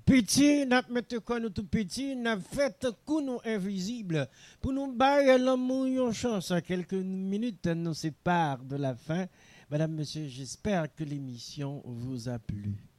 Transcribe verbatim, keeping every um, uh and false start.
petit, n'a mettre quoi nous tout petit, n'a fait coup nous invisible pour nous bailler l'amour une chance. À quelques minutes nous séparent de la fin. Madame, monsieur, j'espère que l'émission vous a plu.